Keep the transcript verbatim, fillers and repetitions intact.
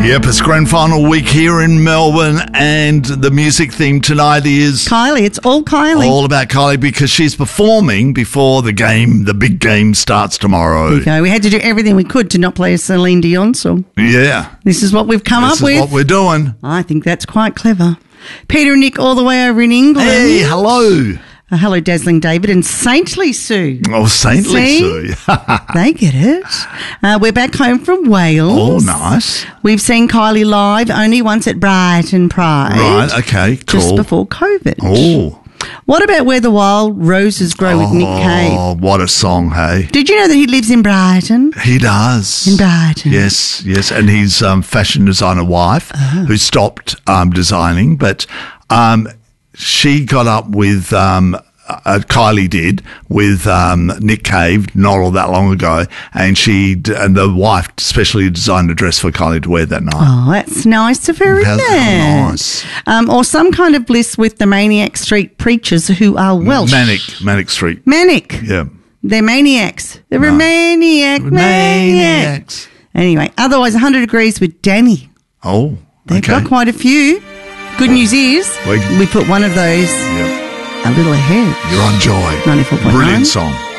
Yep, it's grand final week here in Melbourne, and the music theme tonight is Kylie. It's all Kylie. all about Kylie because she's performing before the game, the big game starts tomorrow. There you go. We had to do everything we could to not play a Celine Dion song. Yeah. This is what we've come This up is with. what we're doing. I think that's quite clever. Peter and Nick all the way over in England. Hey, hello. Uh, hello, Dazzling David and Saintly Sue. Oh, Saintly See? Sue. They get it. Uh, we're back home from Wales. Oh, nice. We've seen Kylie live only once at Brighton Pride. Right, okay, cool. Just before COVID. Oh. What about Where the Wild Roses Grow with Nick Cave? Oh, what a song, hey. Did you know that he lives in Brighton? He does. In Brighton. Yes, yes. And his um, fashion designer wife, Oh. who stopped um, designing, but um, she got up with, um, uh, Kylie did, with um, Nick Cave not all that long ago. And she, d- and the wife specially designed a dress for Kylie to wear that night. Oh, that's nice of her, isn't How- it? how nice. Um, or Some Kind of Bliss with the Maniac Street Preachers who are Welsh. Manic, Manic Street. Manic. Yeah. They're maniacs. They're a No. maniac, maniac. Maniacs. Anyway, otherwise, one hundred degrees with Danny. Oh, They've okay. got quite a few. Good news is We- we put one of those Yeah. a little ahead. You're on Joy. ninety-four point nine. Brilliant song.